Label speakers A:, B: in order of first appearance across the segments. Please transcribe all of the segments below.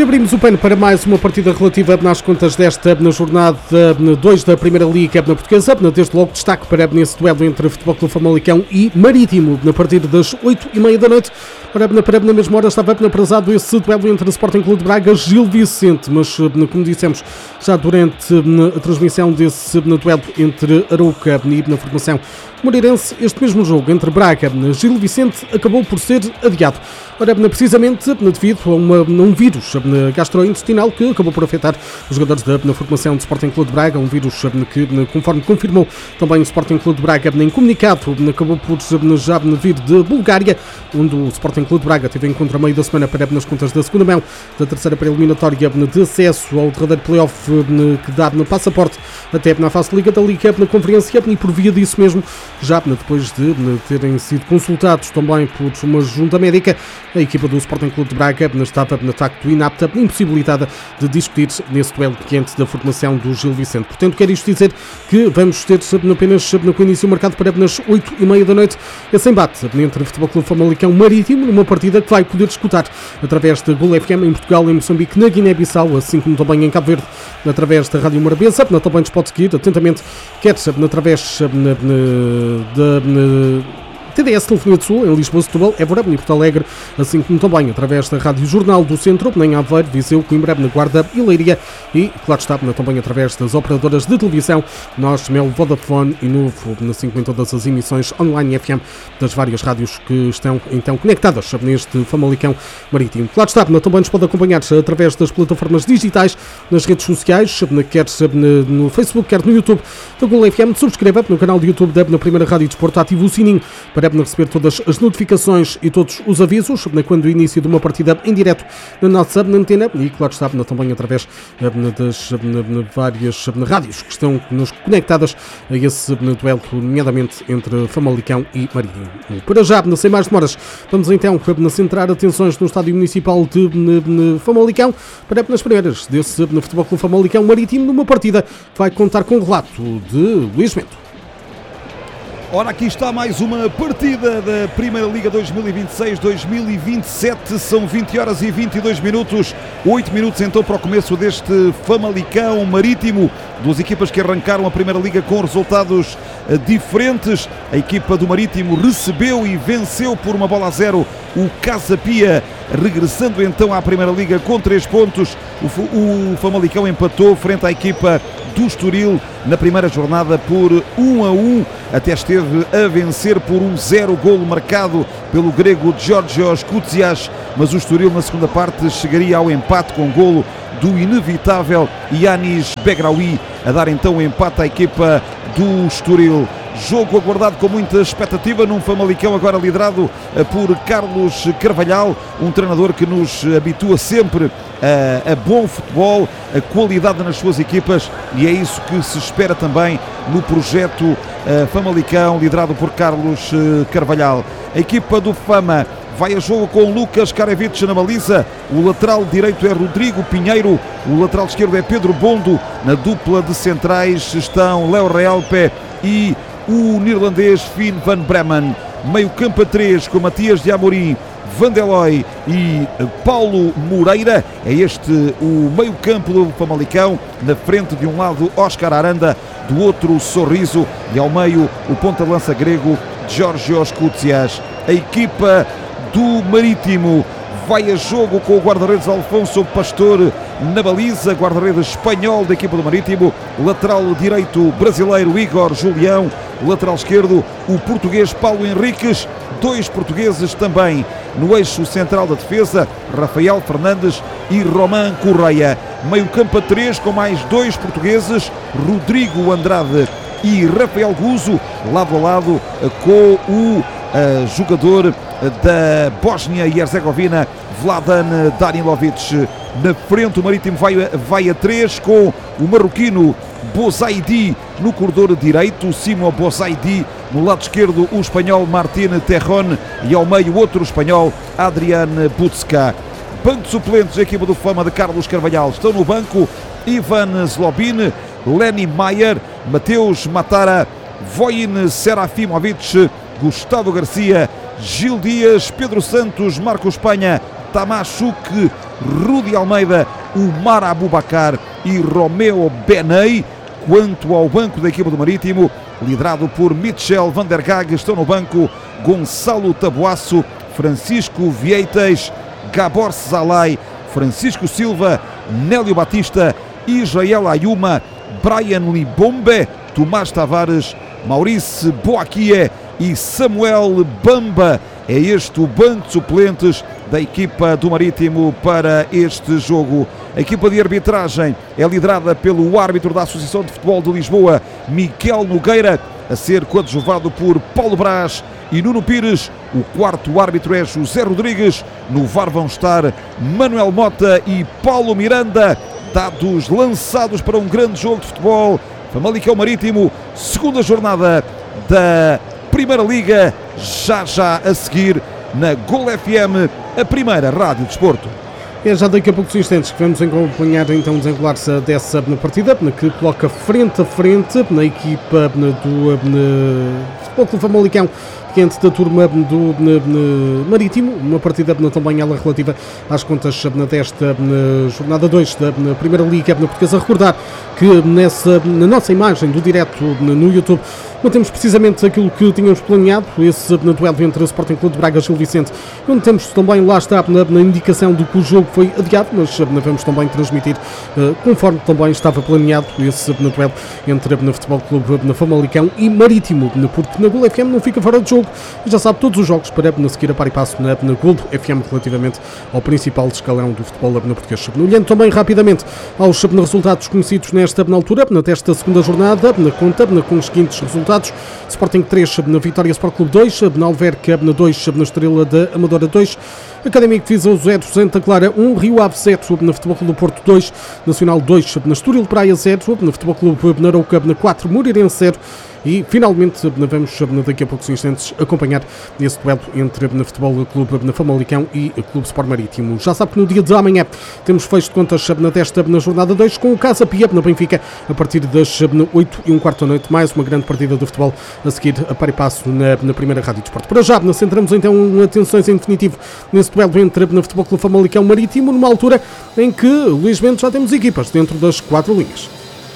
A: E abrimos o pano para mais uma partida relativa nas contas desta na jornada 2 da Primeira Liga na Portuguesa. Desde logo destaque para esse duelo entre Futebol Clube Famalicão e Marítimo, na partida das 8h30 da noite. Para na mesma hora estava aprazado esse duelo entre o Sporting Clube de Braga e Gil Vicente, mas como dissemos já durante a transmissão desse duelo entre Arouca e na formação moreirense, este mesmo jogo entre Braga e Gil Vicente acabou por ser adiado. Ora, precisamente devido a um vírus gastrointestinal que acabou por afetar os jogadores da formação do Sporting Clube de Braga, um vírus que, conforme confirmou também o Sporting Clube de Braga em comunicado, acabou por já vir de Bulgária, onde o Sporting Clube de Braga teve encontro a meio da semana para nas contas da segunda mão da terceira pré-eliminatória de acesso ao derradeiro playoff que dá no passaporte até na fase de Liga da Liga na Conferência, e por via disso mesmo, já depois de terem sido consultados também por uma junta médica, a equipa do Sporting Clube de Braga estava de facto inapta, impossibilitada de discutir nesse duelo quente da formação do Gil Vicente. Portanto, quer isto dizer que vamos ter apenas com o início marcado para nas 8h30 da noite esse embate entre o Futebol Clube Famalicão Marítimo, numa partida que vai poder escutar através da Gol FM em Portugal, em Moçambique, na Guiné-Bissau, assim como também em Cabo Verde, através da Rádio Morabeza. Também nos pode seguir atentamente, quer através da TDS Telefonia do Sul, em Lisboa, Setúbal, Évora e Porto Alegre, assim como também através da Rádio Jornal do Centro, em Aveiro, Viseu, Coimbra, na Guarda e Leiria, e, claro está, também através das operadoras de televisão, Nós, Mel, Vodafone e Novo, assim como em todas as emissões online FM das várias rádios que estão então conectadas neste Famalicão Marítimo. Claro está, também nos pode acompanhar através das plataformas digitais, nas redes sociais, quer no Facebook, quer no YouTube da Gol FM. Subscreva no canal do YouTube da Primeira Rádio de Desporto, ative o sininho para receber todas as notificações e todos os avisos quando o início de uma partida em direto na nossa antena, e claro está também através das várias rádios que estão conectadas a esse duelo, nomeadamente entre Famalicão e Marítimo. Para já, sem mais demoras, vamos então centrar atenções no Estádio Municipal de Famalicão para nas primeiras desse Futebol Clube Famalicão Marítimo, numa partida que vai contar com o relato de Luís Mento.
B: Ora, aqui está mais uma partida da Primeira Liga 2026-2027, são 20h22, 8 minutos então para o começo deste Famalicão Marítimo, duas equipas que arrancaram a Primeira Liga com resultados diferentes. A equipa do Marítimo recebeu e venceu por 1-0 o Casa Pia, regressando então à Primeira Liga com 3 pontos. O Famalicão empatou frente à equipa do Estoril na primeira jornada por 1-1, até esteve a vencer por 1-0, golo marcado pelo grego Georgios Koutsias, mas o Estoril na segunda parte chegaria ao empate com golo do inevitável Yanis Begraoui, a dar então o empate à equipa do Estoril. Jogo aguardado com muita expectativa num Famalicão agora liderado por Carlos Carvalhal, um treinador que nos habitua sempre a bom futebol, a qualidade nas suas equipas, e é isso que se espera também no projeto Famalicão liderado por Carlos Carvalhal. A equipa do Fama vai a jogo com Lucas Karevich na baliza, o lateral direito é Rodrigo Pinheiro, o lateral esquerdo é Pedro Bondo, na dupla de centrais estão Léo Realpe e o neerlandês Finn van Bremen. Meio campo a 3 com Matias de Amorim, Vandeloy e Paulo Moreira. É este o meio campo do Famalicão, na frente de um lado Óscar Aranda, do outro Sorriso, e ao meio o ponta-lança grego Georgios Koutsias. A equipa do Marítimo vai a jogo com o guarda-redes Alfonso Pastor na baliza, guarda-redes espanhol da equipa do Marítimo, lateral direito brasileiro Igor Julião, lateral esquerdo o português Paulo Henriques, dois portugueses também no eixo central da defesa, Rafael Fernandes e Román Correia. Meio campo a 3 com mais dois portugueses, Rodrigo Andrade e Rafael Guzo, lado a lado com o jogador da Bósnia e Herzegovina, Vladan Danilovic. Na frente o Marítimo vai a 3 com o marroquino Bozaidi no corredor direito, Simo Bozaidi no lado esquerdo, o espanhol Martín Terron, e ao meio outro espanhol, Adrián Butska. Banco de suplentes da equipa do Fama de Carlos Carvalhal. Estão no banco Ivan Zlobin, Lenny Mayer, Mateus Matara, Vojin Serafimovic, Gustavo Garcia, Gil Dias, Pedro Santos, Marco Espanha Tamachuk, Rudi Almeida, Umar Abubakar e Romeo Benei. Quanto ao banco da equipa do Marítimo, liderado por Michel van der Gag, estão no banco Gonçalo Taboaço, Francisco Vieites, Gabor Zalai, Francisco Silva, Nélio Batista, Israel Ayuma, Brian Libombe, Tomás Tavares, Maurice Boakie e Samuel Bamba. É este o banco de suplentes da equipa do Marítimo para este jogo. A equipa de arbitragem é liderada pelo árbitro da Associação de Futebol de Lisboa, Miquel Nogueira, a ser coadjuvado por Paulo Brás e Nuno Pires. O quarto árbitro é José Rodrigues. No VAR vão estar Manuel Mota e Paulo Miranda. Dados lançados para um grande jogo de futebol. Famalicão Marítimo, segunda jornada da Primeira Liga, já a seguir na Gol FM, a primeira rádio de desporto.
A: É já daqui a poucos instantes que vamos acompanhar então o desenrolar-se dessa partida, que coloca frente a frente na equipa do Futebol Clube Famalicão diante da turma do Marítimo, uma partida também ela relativa às contas desta jornada 2 da Primeira Liga Portuguesa. Recordar que na nossa imagem do direto no YouTube mantemos precisamente aquilo que tínhamos planeado, esse duelo entre o Sporting Clube de Braga e Gil Vicente, onde temos também, lá está, na indicação de que o jogo foi adiado, mas vamos também transmitir, conforme também estava planeado, esse duelo entre o Futebol Clube Famalicão e Marítimo, porque na Gol FM não fica fora de jogo, e já sabe, todos os jogos para seguir a par e passo na Gol FM relativamente ao principal escalão do futebol português. Olhando também rapidamente aos resultados conhecidos nesta altura, desta segunda jornada, na conta, com os seguintes resultados: Sporting 3, na Vitória Sport Clube 2, na Alverca 2, na Estrela da Amadora 2, Académico de Viseu 0, Santa Clara 1, Rio Ave 0, na Futebol Clube do Porto 2, Nacional 2, na Estoril Praia 0, na Futebol Clube Narouca 4, Moreirense 0. E finalmente vamos daqui a poucos instantes acompanhar esse duelo entre o Futebol Clube Famalicão e o Clube Sport Marítimo. Já sabe que no dia de amanhã temos fecho de contas na jornada 2 com o Casa Pia na Benfica a partir das 8h15 da noite. Mais uma grande partida do futebol a seguir a par e passo na primeira rádio de desporto. Para já, centramos então atenções em definitivo nesse duelo entre o Futebol Clube Famalicão Marítimo, numa altura em que, Luís Mendes, já temos equipas dentro das 4 linhas.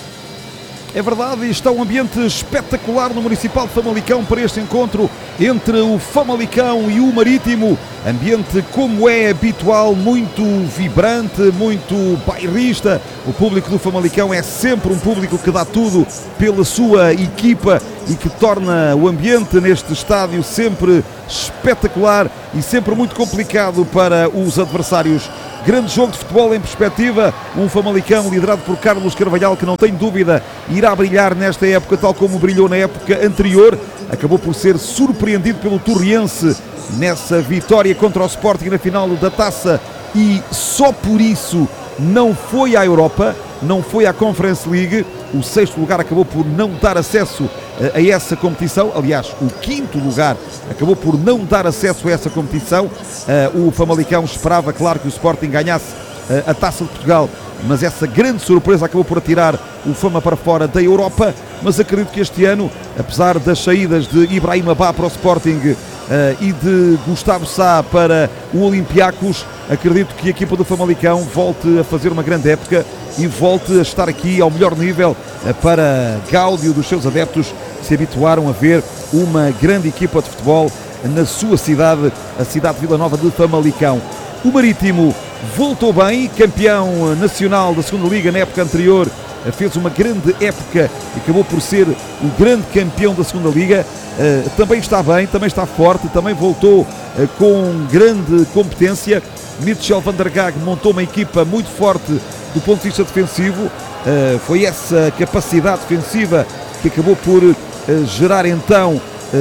B: É verdade, e está um ambiente espetacular no Municipal de Famalicão para este encontro entre o Famalicão e o Marítimo. Ambiente, como é habitual, muito vibrante, muito bairrista. O público do Famalicão é sempre um público que dá tudo pela sua equipa e que torna o ambiente neste estádio sempre espetacular e sempre muito complicado para os adversários. Grande jogo de futebol em perspectiva, um Famalicão liderado por Carlos Carvalhal, que não tem dúvida irá brilhar nesta época, tal como brilhou na época anterior. Acabou por ser surpreendido pelo Torriense nessa vitória contra o Sporting na final da Taça e só por isso não foi à Europa, não foi à Conference League. O 6º lugar acabou por não dar acesso a essa competição. Aliás, o 5º lugar acabou por não dar acesso a essa competição. O Famalicão esperava, claro, que o Sporting ganhasse a Taça de Portugal, mas essa grande surpresa acabou por atirar o Fama para fora da Europa. Mas acredito que este ano, apesar das saídas de Ibrahim Abá para o Sporting e de Gustavo Sá para o Olympiacos, acredito que a equipa do Famalicão volte a fazer uma grande época e volte a estar aqui ao melhor nível para gáudio dos seus adeptos que se habituaram a ver uma grande equipa de futebol na sua cidade, a cidade de Vila Nova de Famalicão. O Marítimo voltou bem, campeão nacional da segunda Liga na época anterior, fez uma grande época e acabou por ser o grande campeão da segunda Liga. Também está bem, também está forte, também voltou com grande competência. Michel van der Gag montou uma equipa muito forte do ponto de vista defensivo. Foi essa capacidade defensiva que acabou por gerar então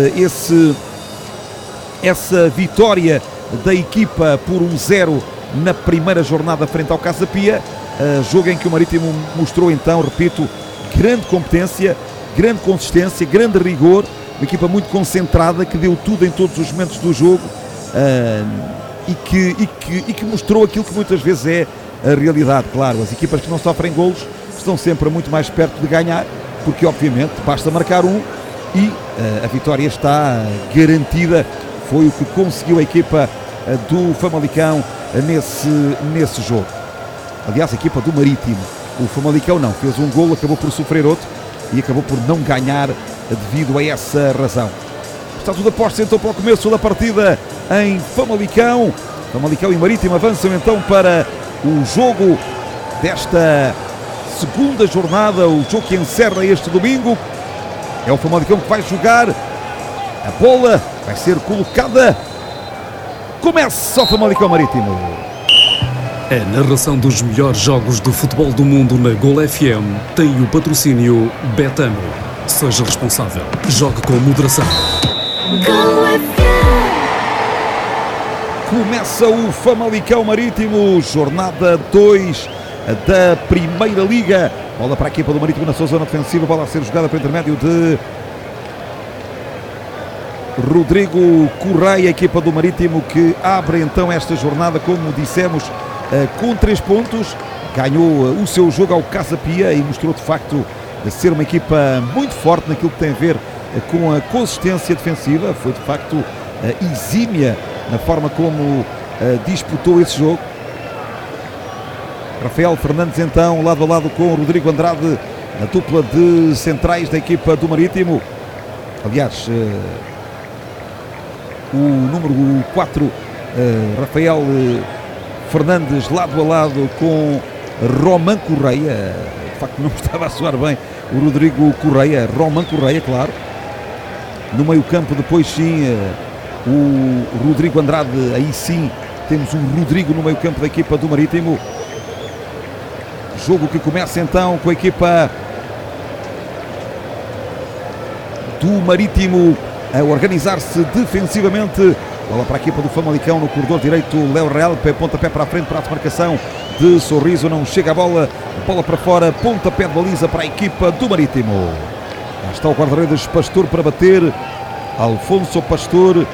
B: essa vitória da equipa por 1-0 na primeira jornada frente ao Casa Pia. Jogo em que o Marítimo mostrou então, repito, grande competência, grande consistência, grande rigor, uma equipa muito concentrada que deu tudo em todos os momentos do jogo e que mostrou aquilo que muitas vezes é a realidade. Claro, as equipas que não sofrem golos estão sempre muito mais perto de ganhar, porque obviamente basta marcar um e a vitória está garantida. Foi o que conseguiu a equipa do Famalicão nesse jogo. Aliás, a equipa do Marítimo, o Famalicão não, fez um golo, acabou por sofrer outro e acabou por não ganhar devido a essa razão. Está tudo a postos então para o começo da partida em Famalicão. Famalicão e Marítimo avançam então para o jogo desta segunda jornada, o jogo que encerra este domingo. É o Famalicão que vai jogar, a bola vai ser colocada. Começa o Famalicão Marítimo.
C: A narração dos melhores jogos do futebol do mundo na Gol FM tem o patrocínio Betano. Seja responsável. Jogue com moderação.
D: Gol FM.
B: Começa o Famalicão Marítimo, jornada 2 da Primeira Liga. Bola para a equipa do Marítimo na sua zona defensiva, bola a ser jogada para o intermédio de Rodrigo Correia, a equipa do Marítimo que abre então esta jornada, como dissemos, com 3 pontos. Ganhou o seu jogo ao Casa Pia e mostrou de facto ser uma equipa muito forte naquilo que tem a ver com a consistência defensiva. Foi de facto exímia na forma como disputou esse jogo. Rafael Fernandes então lado a lado com Rodrigo Andrade, a dupla de centrais da equipa do Marítimo. Aliás, o número 4, Rafael Fernandes, lado a lado com Román Correia. De facto não estava a soar bem o Rodrigo Correia, Román Correia, claro. No meio campo depois sim, o Rodrigo Andrade, aí sim temos o Rodrigo no meio campo da equipa do Marítimo. Jogo que começa então com a equipa do Marítimo a organizar-se defensivamente. Bola para a equipa do Famalicão no corredor direito, Léo Real, pontapé para a frente para a desmarcação de Sorriso, não chega a bola para fora, pontapé de baliza para a equipa do Marítimo. Lá está o guarda-redes Pastor para bater, Alfonso Pastor,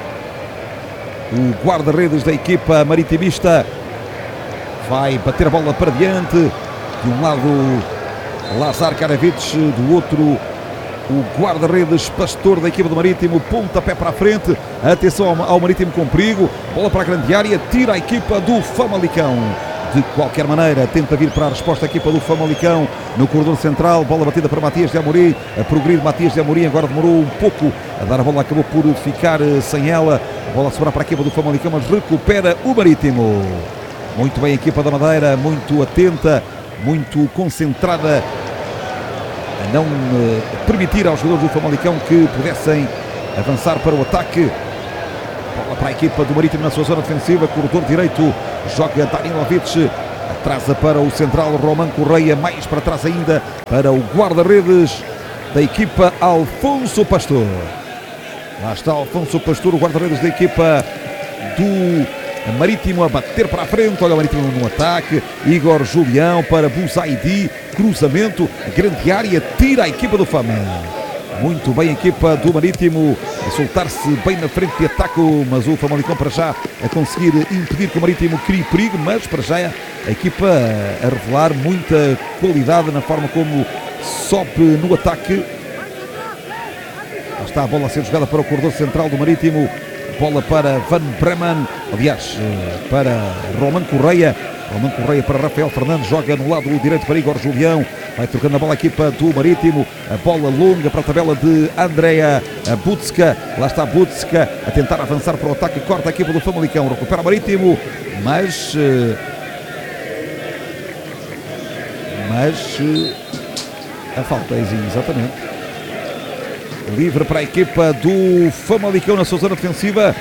B: o guarda-redes da equipa maritimista, vai bater a bola para diante. De um lado Lazar Karavic, do outro o guarda-redes Pastor da equipa do Marítimo, pontapé para a frente, atenção ao Marítimo com perigo, bola para a grande área, tira a equipa do Famalicão. De qualquer maneira, tenta vir para a resposta a equipa do Famalicão no corredor central, bola batida para Matias de Amorim, a progredir Matias de Amorim, agora demorou um pouco a dar a bola, acabou por ficar sem ela, a bola a sobrar para a equipa do Famalicão, mas recupera o Marítimo. Muito bem a equipa da Madeira, muito atenta, muito concentrada a não permitir aos jogadores do Famalicão que pudessem avançar para o ataque. Bola para a equipa do Marítimo na sua zona defensiva, corredor direito, joga Danilovic, atrasa para o central Román Correia, mais para trás ainda para o guarda-redes da equipa Alfonso Pastor. Lá está Alfonso Pastor, o guarda-redes da equipa do Marítimo a bater para a frente, olha o Marítimo no ataque, Igor Julião para Buzaidi, cruzamento, grande área, tira a equipa do Fama. Muito bem a equipa do Marítimo a soltar-se bem na frente de ataque, mas o Famalicão para já a conseguir impedir que o Marítimo crie perigo, mas para já a equipa a revelar muita qualidade na forma como sobe no ataque. Lá está a bola a ser jogada para o corredor central do Marítimo. Bola para Van Bremen, aliás, para Román Correia. Román Correia para Rafael Fernandes, joga no lado direito para Igor Julião. Vai trocando a bola a equipa do Marítimo. A bola longa para a tabela de Andrea Butska. Lá está Butska a tentar avançar para o ataque. Corta a equipa do Famalicão. Recupera o Marítimo, mas a falta, exatamente. Livre para a equipa do Famalicão na sua zona defensiva.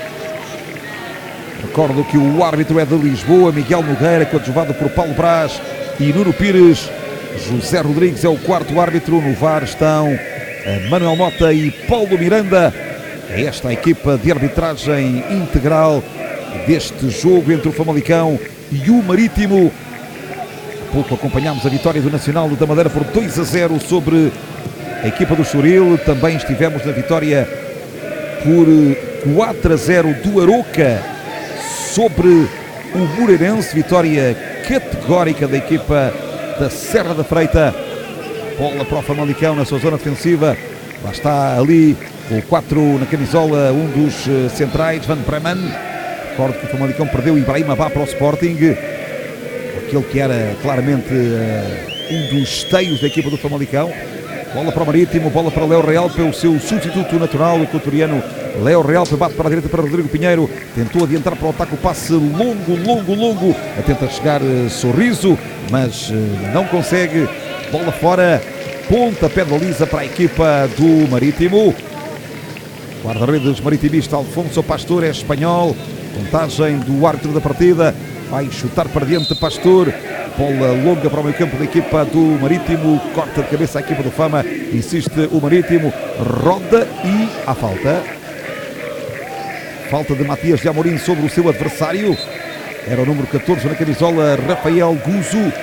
B: Recordo que o árbitro é de Lisboa, Miguel Nogueira, coadjuvado por Paulo Brás e Nuno Pires. José Rodrigues é o quarto árbitro. No VAR estão Manuel Mota e Paulo Miranda. É esta a equipa de arbitragem integral deste jogo entre o Famalicão e o Marítimo. Há pouco acompanhámos a vitória do Nacional da Madeira por 2-0 sobre a equipa do Estoril. Também estivemos na vitória por 4-0 do Aroca sobre o Moreirense. Vitória categórica da equipa da Serra da Freita. Bola para o Famalicão na sua zona defensiva. Lá está ali o 4 na camisola, um dos centrais, Van Bremen. Recordo que o Famalicão perdeu Ibrahim Abá para o Sporting, aquele que era claramente um dos esteios da equipa do Famalicão. Bola para o Marítimo, bola para Léo Real, pelo seu substituto natural, o equatoriano Léo Real, bate para a direita para Rodrigo Pinheiro, tentou adiantar para o ataque, o passe longo, tenta chegar Sorriso, mas não consegue, bola fora, pontapé de baliza para a equipa do Marítimo. Guarda-redes maritimista Alfonso Pastor é espanhol, contagem do árbitro da partida, vai chutar para diante Pastor, bola longa para o meio campo da equipa do Marítimo, corta de cabeça a equipa do Fama, insiste o Marítimo, roda e há falta. Falta de Matias de Amorim sobre o seu adversário, era o número 14 na camisola, Rafael Guzo.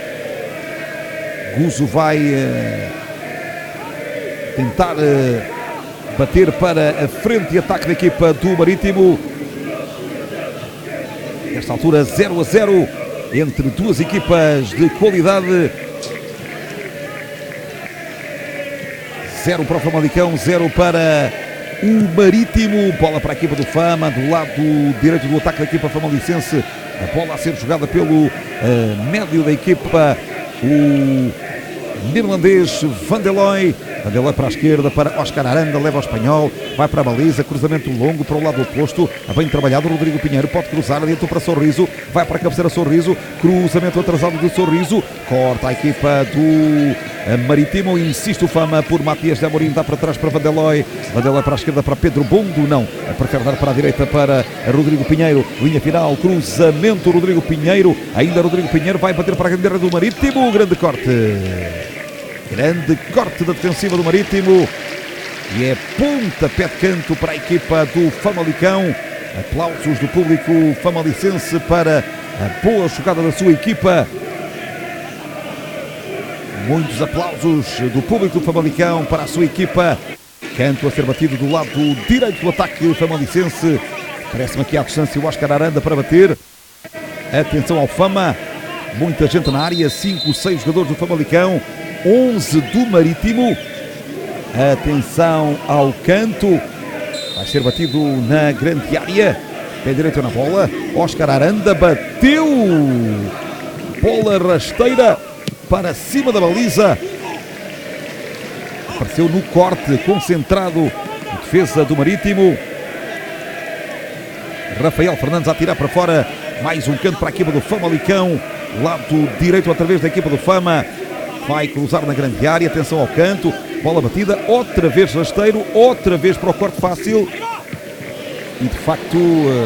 B: Guzo vai tentar bater para a frente de ataque da equipa do Marítimo. Nesta altura 0-0 entre duas equipas de qualidade. 0 para o Famalicão, 0 para o Marítimo. Bola para a equipa do Fama, do lado direito do ataque da equipa famalicense. A bola a ser jogada pelo médio da equipa, o neerlandês Vandeloy. Vandeloy para a esquerda, para Oscar Aranda, leva ao espanhol, vai para a baliza, cruzamento longo para o lado oposto, bem trabalhado, Rodrigo Pinheiro pode cruzar, adiantou para Sorriso, vai para a cabeceira Sorriso, cruzamento atrasado de Sorriso, corta a equipa do Marítimo, insiste o Fama por Matias de Amorim, dá para trás para Vandeloy, Vandeloy para a esquerda para Pedro Bondo, não, prefere dar para a direita para Rodrigo Pinheiro, linha final, cruzamento Rodrigo Pinheiro, ainda Rodrigo Pinheiro vai bater para a grande área do Marítimo, grande corte da defensiva do Marítimo e é pontapé de canto para a equipa do Famalicão. Aplausos do público famalicense para a boa jogada da sua equipa. Muitos aplausos do público do Famalicão para a sua equipa. Canto a ser batido do lado direito do ataque famalicense. Parece-me aqui à distância o Oscar Aranda para bater. Atenção ao Fama. Muita gente na área. 5, 6 jogadores do Famalicão. 11 do Marítimo. Atenção ao canto. Vai ser batido na grande área. Pé direito na bola. Oscar Aranda bateu. Bola rasteira para cima da baliza. Apareceu no corte, concentrado. Defesa do Marítimo. Rafael Fernandes a tirar para fora. Mais um canto para a equipa do Famalicão. Lado direito outra vez da equipa do Fama. Vai cruzar na grande área, atenção ao canto, bola batida, outra vez rasteiro, outra vez para o corte fácil. E de facto,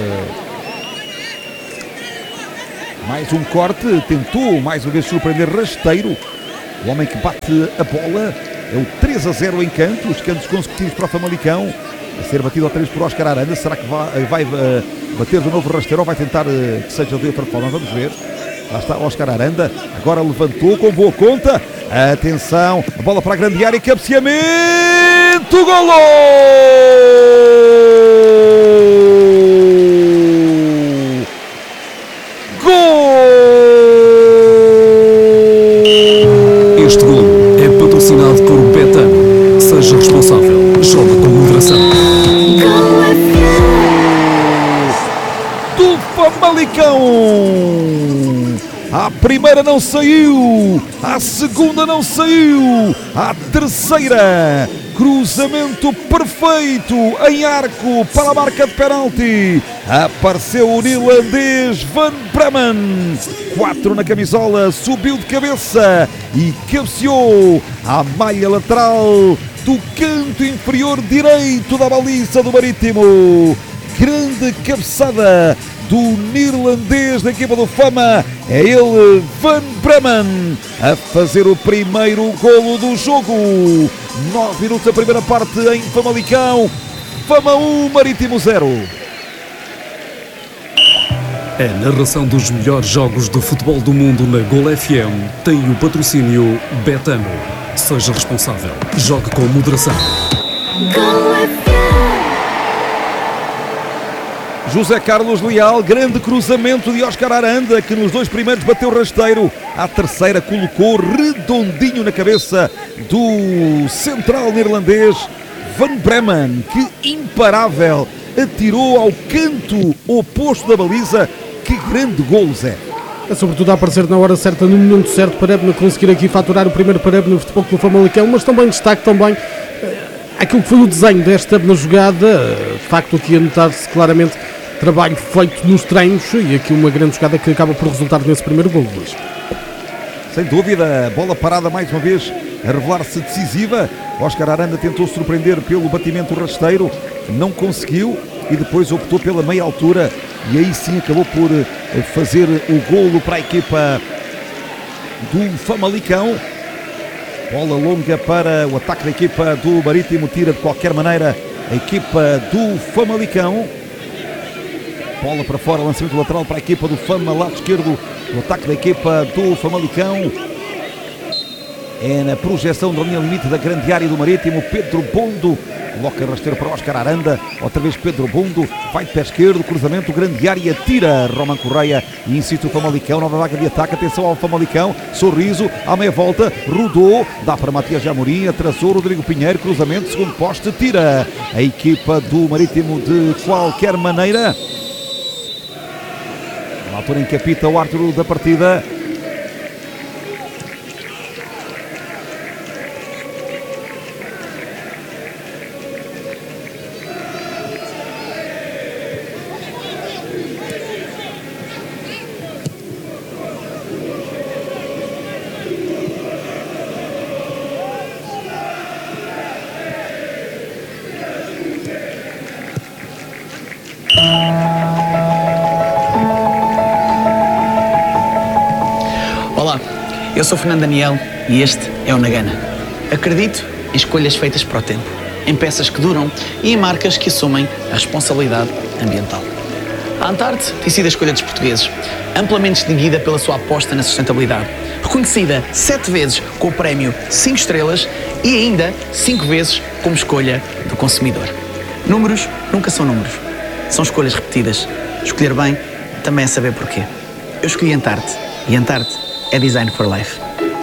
B: mais um corte, tentou mais uma vez surpreender rasteiro. O homem que bate a bola é o 3-0 em canto, os cantos consecutivos para o Famalicão. A ser batido outra vez por Oscar Aranda, será que vai bater de novo rasteiro ou vai tentar que seja de outra forma? Vamos ver. Lá está Oscar Aranda, agora levantou com boa conta. Atenção, a bola para a grande área, cabeceamento, golo! Gol!
C: Este golo é patrocinado por Betano. Seja responsável, joga com moderação.
B: Do Famalicão! A primeira não saiu, a segunda não saiu, a terceira, cruzamento perfeito em arco para a marca de penalti. Apareceu o neerlandês Van Bremen, 4 na camisola, subiu de cabeça e cabeceou à malha lateral do canto inferior direito da baliza do Marítimo. Grande cabeçada do neerlandês da equipa do Fama, é ele, Van Bremen, a fazer o primeiro golo do jogo. 9 minutos da primeira parte em Famalicão, Fama 1, Marítimo 0.
C: A narração dos melhores jogos de futebol do mundo na Gol FM tem o patrocínio Betano. Seja responsável, jogue com moderação.
D: Gol FM.
B: José Carlos Leal, grande cruzamento de Oscar Aranda, que nos 2 primeiros bateu rasteiro. À terceira colocou redondinho na cabeça do central neerlandês Van Bremen, que imparável atirou ao canto oposto da baliza. Que grande golo, Zé!
A: É sobretudo a aparecer na hora certa, no momento certo, para Ebna conseguir aqui faturar o primeiro para Ebna no Futebol Clube Famalicão, mas também destaque também aquilo que foi o desenho desta Ebna jogada. De facto, aqui a notar-se claramente trabalho feito nos treinos e aqui uma grande jogada que acaba por resultar nesse primeiro golo, Luís.
B: Sem dúvida, bola parada mais uma vez a revelar-se decisiva. Óscar Aranda tentou surpreender pelo batimento rasteiro, não conseguiu e depois optou pela meia altura e aí sim acabou por fazer o golo para a equipa do Famalicão. Bola longa para o ataque da equipa do Marítimo, tira de qualquer maneira a equipa do Famalicão. Bola para fora, lançamento lateral para a equipa do Fama, lado esquerdo do ataque da equipa do Famalicão. É na projeção da linha limite da grande área do Marítimo. Pedro Bondo coloca rasteiro para Óscar Aranda, outra vez Pedro Bondo, vai de pé esquerdo, cruzamento, grande área, tira Roman Correia e insiste o Famalicão, nova vaga de ataque, atenção ao Famalicão, Sorriso, à meia volta, rodou, dá para Matias Amorim, atrasou Rodrigo Pinheiro, cruzamento, segundo poste, tira a equipa do Marítimo de qualquer maneira. Na altura em que apita o árbitro da partida.
E: Olá, eu sou Fernando Daniel e este é o Nagana. Acredito em escolhas feitas para o tempo, em peças que duram e em marcas que assumem a responsabilidade ambiental. A Antarte tem sido a escolha dos portugueses, amplamente distinguida pela sua aposta na sustentabilidade, reconhecida 7 vezes com o prémio 5 estrelas e ainda 5 vezes como escolha do consumidor. Números nunca são números, são escolhas repetidas. Escolher bem também é saber porquê. Eu escolhi Antarte e Antarte é Design for Life.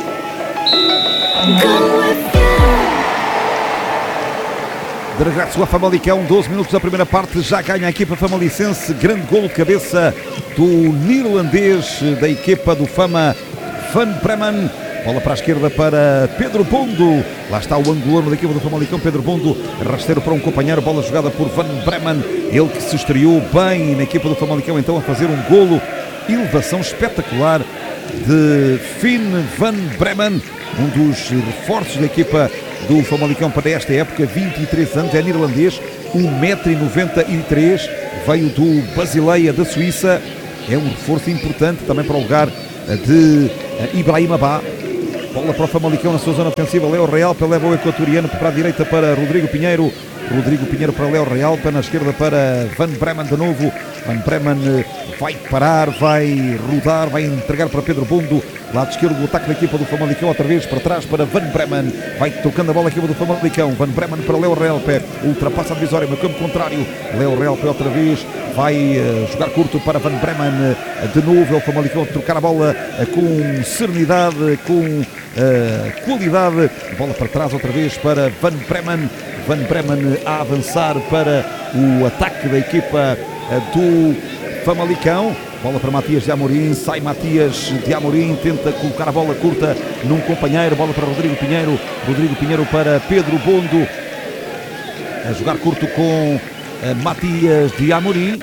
B: De regresso a Famalicão, 12 minutos da primeira parte, já ganha a equipa famalicense, grande golo de cabeça do neerlandês da equipa do Fama, Van Bremen. Bola para a esquerda para Pedro Bondo, lá está o angolano da equipa do Famalicão, Pedro Bondo, rasteiro para um companheiro, bola jogada por Van Bremen, ele que se estreou bem na equipa do Famalicão, então a fazer um golo, elevação espetacular de Finn Van Bremen, um dos reforços da equipa do Famalicão para esta época, 23 anos, é neerlandês, 1,93 m, veio do Basileia da Suíça, é um reforço importante também para o lugar de Ibrahim Abá. Bola para o Famalicão na sua zona ofensiva, Léo Real, leva o equatoriano para a direita para Rodrigo Pinheiro para Léo Real, na esquerda para Van Bremen de novo. Van Bremen vai parar, vai rodar, vai entregar para Pedro Bondo, lado esquerdo do ataque da equipa do Famalicão, outra vez para trás para Van Bremen, vai tocando a bola a equipa do Famalicão, Van Bremen para Léo Real, ultrapassa a divisória no campo contrário, Léo Real outra vez, vai jogar curto para Van Bremen, de novo é o Famalicão a trocar a bola com serenidade, com qualidade, bola para trás outra vez para Van Bremen a avançar para o ataque da equipa do Famalicão, bola para Matias de Amorim, sai Matias de Amorim, tenta colocar a bola curta num companheiro, bola para Rodrigo Pinheiro para Pedro Bondo, a jogar curto com Matias de Amorim.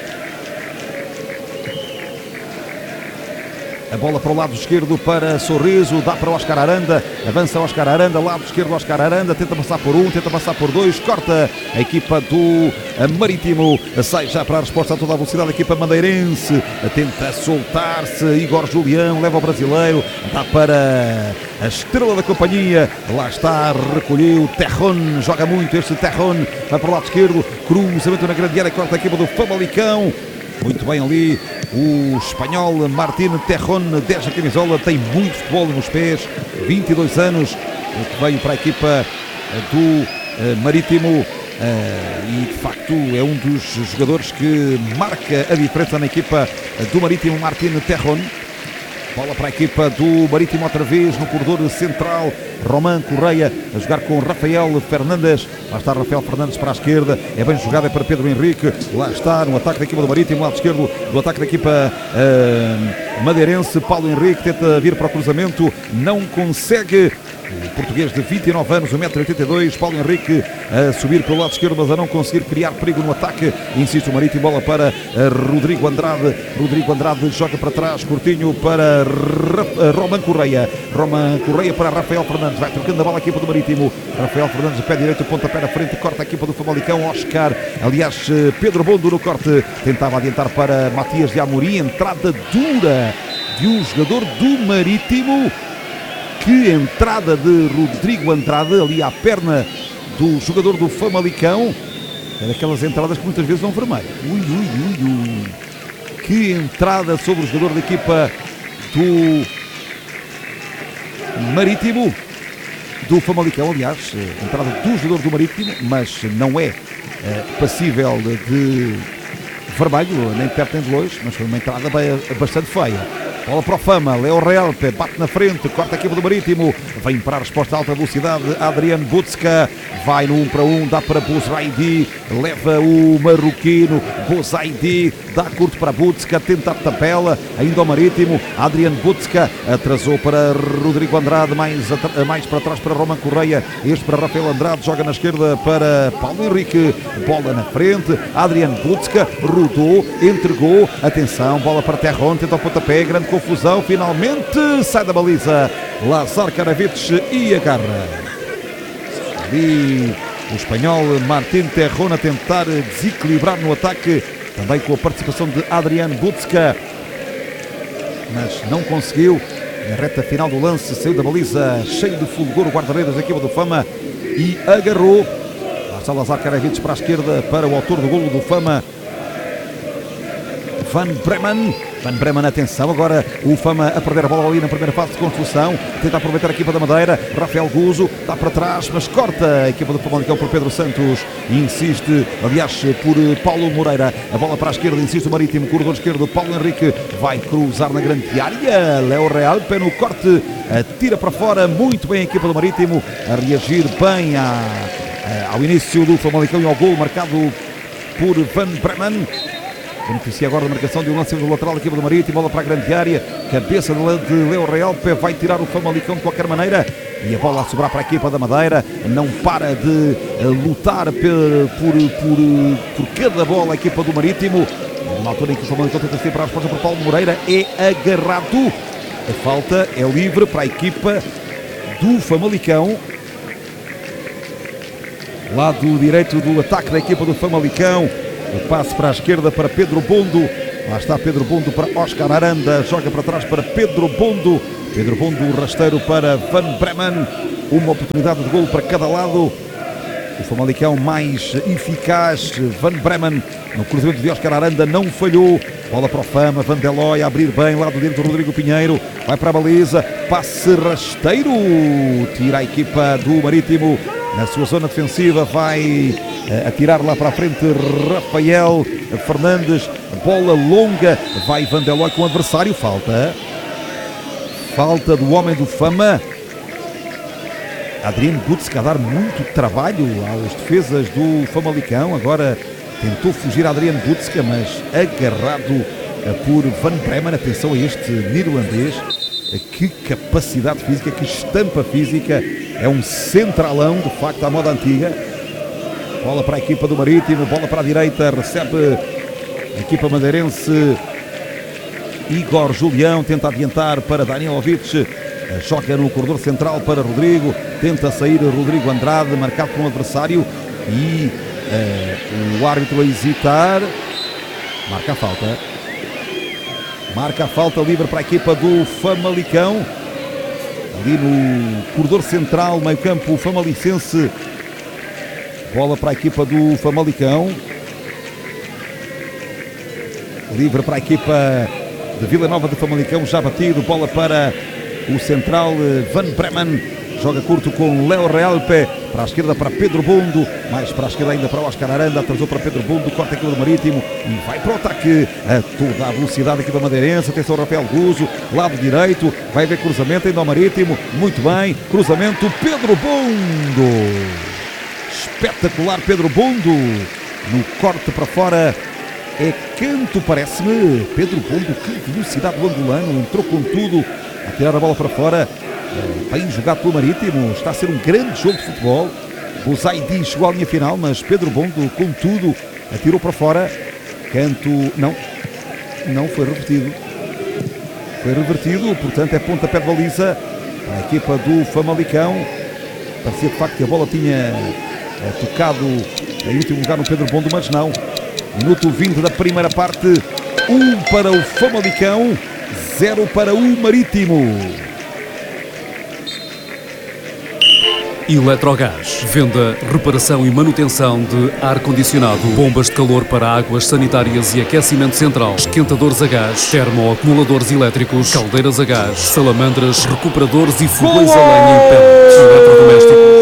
B: A bola para o lado esquerdo para Sorriso, dá para Óscar Aranda, avança Óscar Aranda, lado esquerdo Óscar Aranda, tenta passar por um, tenta passar por dois, corta a equipa do Marítimo, sai já para a resposta a toda a velocidade, a equipa madeirense, tenta soltar-se, Igor Julião, leva o brasileiro, dá para a estrela da companhia, lá está, recolheu, Terron, joga muito este Terron, vai para o lado esquerdo, cruzamento na grande área, corta a equipa do Famalicão. Muito bem ali o espanhol Martín Terron, 10 a camisola, tem muito futebol nos pés, 22 anos, que veio para a equipa do Marítimo e de facto é um dos jogadores que marca a diferença na equipa do Marítimo, Martín Terron. Bola para a equipa do Marítimo outra vez no corredor central. Román Correia a jogar com Rafael Fernandes. Lá está Rafael Fernandes para a esquerda. É bem jogada para Pedro Henrique. Lá está no ataque da equipa do Marítimo, lado esquerdo do ataque da equipa madeirense. Paulo Henrique tenta vir para o cruzamento. Não consegue. O português de 29 anos, 1,82m, Paulo Henrique a subir pelo lado esquerdo, mas a não conseguir criar perigo no ataque. Insiste o Marítimo, bola para Rodrigo Andrade. Rodrigo Andrade joga para trás, curtinho para Román Correia. Román Correia para Rafael Fernandes. Vai trocando a bola a equipa do Marítimo. Rafael Fernandes, pé direito, pontapé na frente, corta a equipa do Famalicão. Oscar, aliás, Pedro Bondo no corte. Tentava adiantar para Matias de Amorim. Entrada dura de um jogador do Marítimo. Que entrada de Rodrigo Andrade ali à perna do jogador do Famalicão. É daquelas entradas que muitas vezes não vermelho. Ui. Que entrada sobre o jogador da equipa do Marítimo. Do Famalicão, aliás. Entrada do jogador do Marítimo, mas não é passível de vermelho, nem de perto nem de longe. Mas foi uma entrada bastante feia. Bola para o Fama, Leo Realpe, bate na frente, corta a equipa do Marítimo, vem para a resposta a alta velocidade, Adrian Butzka, vai no 1 para 1, dá para Bouzraidi, leva o marroquino, Bouzraidi, dá curto para Butzka, tenta a tabela, ainda o Marítimo, Adrian Butzka, atrasou para Rodrigo Andrade, mais para trás para Román Correia, este para Rafael Andrade, joga na esquerda para Paulo Henrique, bola na frente, Adrian Butzka, rodou, entregou, atenção, bola para Terron, tenta o pontapé, grande confusão, finalmente sai da baliza Lazar Karavic e agarra ali o espanhol Martín Terron a tentar desequilibrar no ataque, também com a participação de Adrian Butzka, mas não conseguiu. Na reta final do lance saiu da baliza cheio de fulgor o guarda-redes da equipa do Fama e agarrou. Lá está Lazar Karavic para a esquerda para o autor do golo do Fama, Van Bremen, atenção, agora o Fama a perder a bola ali na primeira fase de construção, tenta aproveitar a equipa da Madeira, Rafael Guzo, dá para trás, mas corta a equipa do Famalicão por Pedro Santos, insiste, aliás, por Paulo Moreira, a bola para a esquerda, insiste o Marítimo, corredor esquerdo, Paulo Henrique, vai cruzar na grande área, Leo Realpe no corte, tira para fora, muito bem a equipa do Marítimo, a reagir bem ao início do Famalicão e ao gol marcado por Van Bremen. Beneficia agora da marcação de um lance do lateral da equipa do Marítimo, bola para a grande área, cabeça de Leo Realpe, vai tirar o Famalicão de qualquer maneira e a bola a sobrar para a equipa da Madeira, não para de lutar por cada bola a equipa do Marítimo, na altura em que o Famalicão tenta sempre a resposta por Paulo Moreira, é agarrado, a falta é livre para a equipa do Famalicão, lado direito do ataque da equipa do Famalicão. O passe para a esquerda para Pedro Bondo. Lá está Pedro Bondo para Oscar Aranda. Joga para trás para Pedro Bondo. Pedro Bondo, rasteiro para Van Bremen. Uma oportunidade de golo para cada lado. O Famalicão mais eficaz. Van Bremen no cruzamento de Oscar Aranda não falhou. Bola para o Fama. Van Deloy a abrir bem. Lado direito do Rodrigo Pinheiro. Vai para a baliza. Passe rasteiro. Tira a equipa do Marítimo. Na sua zona defensiva vai atirar lá para a frente Rafael Fernandes, bola longa, vai Van Deloy com o adversário, falta do homem do Fama, Adrian Butzka a dar muito trabalho aos defesas do Famalicão, agora tentou fugir Adrian Butzka, mas agarrado por Van Bremen, atenção a este neerlandês, que capacidade física, que estampa física, é um centralão de facto à moda antiga. Bola para a equipa do Marítimo, bola para a direita, recebe a equipa madeirense, Igor Julião, tenta adiantar para Danilovic, joga no corredor central para Rodrigo, tenta sair Rodrigo Andrade, marcado por um adversário e o árbitro a hesitar, marca a falta livre para a equipa do Famalicão, ali no corredor central, meio campo famalicense. Bola para a equipa do Famalicão. Livre para a equipa de Vila Nova de Famalicão. Já batido. Bola para o central Van Bremen. joga curto com Léo Realpe, para a esquerda para Pedro Bundo, mais para a esquerda ainda para Oscar Aranda, atrasou para Pedro Bundo, corta aqui do Marítimo e vai para o ataque a toda a velocidade aqui do Madeirense. Atenção, Rafael Guzo, lado direito, vai ver cruzamento ainda ao Marítimo, muito bem, cruzamento, Pedro Bundo, espetacular Pedro Bundo, no corte para fora, é canto parece-me, Pedro Bundo, que velocidade do angolano, entrou com tudo, a tirar a bola para fora, bem jogado pelo Marítimo, está a ser um grande jogo de futebol. O Zaidi chegou à linha final, mas Pedro Bundo, com tudo, atirou para fora, canto, não foi revertido. Foi revertido, portanto é pontapé de baliza para a equipa do Famalicão. Parecia de facto que a bola tinha tocado em último lugar no Pedro Bundo, mas não. Minuto 20 da primeira parte, 1 para o Famalicão, 0 para o Marítimo.
C: Eletrogás. Venda, reparação e manutenção de ar-condicionado, bombas de calor para águas sanitárias e aquecimento central, esquentadores a gás, termoacumuladores elétricos, caldeiras a gás, salamandras, recuperadores e fogões a lenha em pellets, eletrodomésticos.